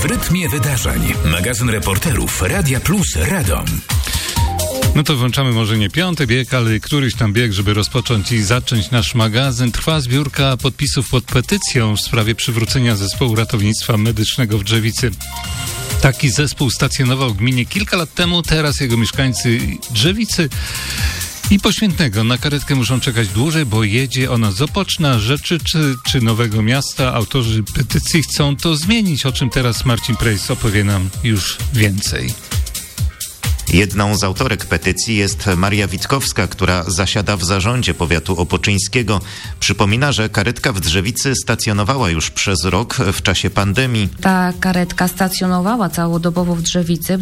rytmie wydarzeń. Magazyn reporterów Radia Plus Radom. No to włączamy może nie piąty bieg, ale któryś tam bieg, żeby rozpocząć i zacząć nasz magazyn. Trwa zbiórka podpisów pod petycją w sprawie przywrócenia zespołu ratownictwa medycznego w Drzewicy. Taki zespół stacjonował w gminie kilka lat temu, teraz jego mieszkańcy Drzewicy i Poświętnego na karetkę muszą czekać dłużej, bo jedzie ona z Opoczna, Rzeczycy czy Nowego Miasta. Autorzy petycji chcą to zmienić, o czym teraz Marcin Prejs opowie nam już więcej. Jedną z autorek petycji jest Maria Witkowska, która zasiada w zarządzie powiatu opoczyńskiego. Przypomina, że karetka w Drzewicy stacjonowała już przez rok w czasie pandemii. Ta karetka stacjonowała całodobowo w Drzewicy w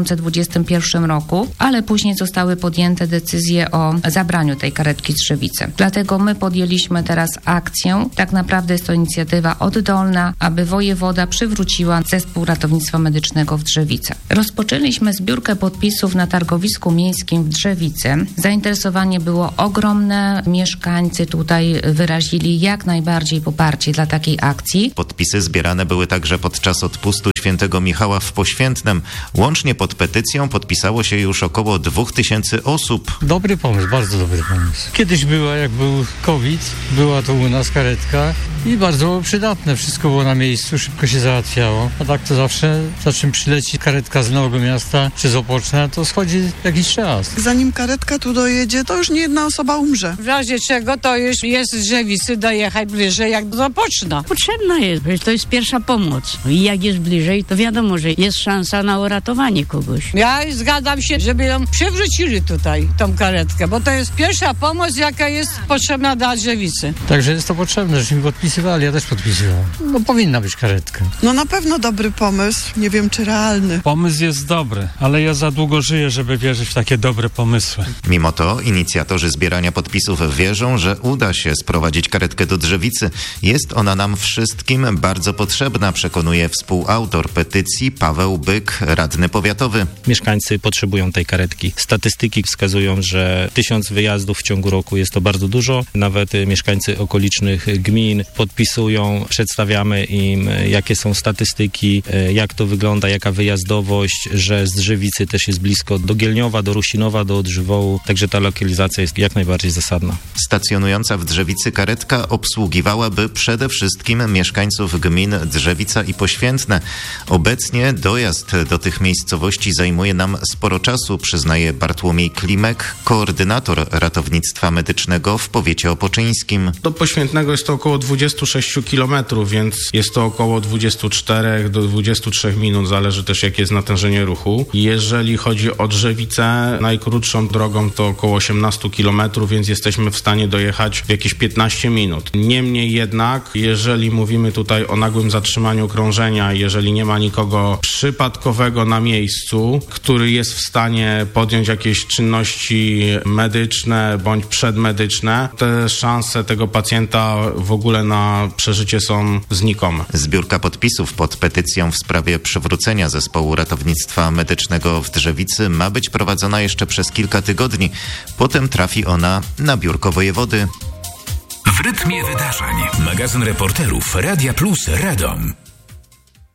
2021 roku, ale później zostały podjęte decyzje o zabraniu tej karetki z Drzewicy. Dlatego my podjęliśmy teraz akcję. Tak naprawdę jest to inicjatywa oddolna, aby wojewoda przywróciła zespół ratownictwa medycznego w Drzewicy. Rozpoczęliśmy zbiórkę podpisów na targowisku miejskim w Drzewicy. Zainteresowanie było ogromne. Mieszkańcy tutaj wyrazili jak najbardziej poparcie dla takiej akcji. Podpisy zbierane były także podczas odpustu świętego Michała w Poświętnem. Łącznie pod petycją podpisało się już około 2000 osób. Dobry pomysł, bardzo dobry pomysł. Kiedyś była, jak był COVID, była to u nas karetka i bardzo było przydatne. Wszystko było na miejscu, szybko się załatwiało. A tak to zawsze, za czym przyleci karetka z Nowego Miasta czy z Opoczna, to schodzi jakiś czas. Zanim karetka tu dojedzie, to już nie jedna osoba umrze. W razie czego to już jest z Drzewicy dojechać bliżej jak do Opoczna. Potrzebna jest, to jest pierwsza pomoc. I jak jest bliżej, to wiadomo, że jest szansa na uratowanie kogoś. Ja zgadzam się, żeby ją przywrócili tutaj, tą karetkę, bo to jest pierwsza pomoc, jaka jest potrzebna dla Drzewicy. Także jest to potrzebne, żeśmy podpisywali, ja też podpisywałem. No powinna być karetka. No na pewno dobry pomysł, nie wiem czy realny. Pomysł jest dobry, ale ja za długo żyję, żeby wierzyć w takie dobre pomysły. Mimo to inicjatorzy zbierania podpisów wierzą, że uda się sprowadzić karetkę do Drzewicy. Jest ona nam wszystkim bardzo potrzebna, przekonuje współautor petycji Paweł Byk, radny powiatowy. Mieszkańcy potrzebują tej karetki. Statystyki wskazują, że 1000 wyjazdów w ciągu roku jest to bardzo dużo. Nawet mieszkańcy okolicznych gmin podpisują, przedstawiamy im, jakie są statystyki, jak to wygląda, jaka wyjazdowość, że z Drzewicy też jest blisko do Gielniowa, do Rusinowa, do Odrzywołu, także ta lokalizacja jest jak najbardziej zasadna. Stacjonująca w Drzewicy karetka obsługiwałaby przede wszystkim mieszkańców gmin Drzewica i Poświętne. Obecnie dojazd do tych miejscowości zajmuje nam sporo czasu, przyznaje Bartłomiej Klimek, koordynator ratownictwa medycznego w powiecie opoczyńskim. Do Poświętnego jest to około 26 km, więc jest to około 24 do 23 minut, zależy też jakie jest natężenie ruchu. Jeżeli chodzi o Drzewicę, najkrótszą drogą to około 18 km, więc jesteśmy w stanie dojechać w jakieś 15 minut. Niemniej jednak, jeżeli mówimy tutaj o nagłym zatrzymaniu krążenia, jeżeli nie ma nikogo przypadkowego na miejscu, który jest w stanie podjąć jakieś czynności medyczne bądź przedmedyczne, te szanse tego pacjenta w ogóle na przeżycie są znikome. Zbiórka podpisów pod petycją w sprawie przywrócenia zespołu ratownictwa medycznego w Drzewicy ma być prowadzona jeszcze przez kilka tygodni. Potem trafi ona na biurko wojewody. W rytmie wydarzeń. Magazyn reporterów Radia Plus Radom.